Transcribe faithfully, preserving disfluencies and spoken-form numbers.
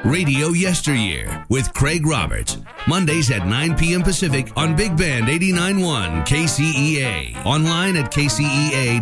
Radio Yesteryear with Craig Roberts. Mondays at nine p.m. Pacific on Big Band eighty-nine point one K C E A. Online at K C E A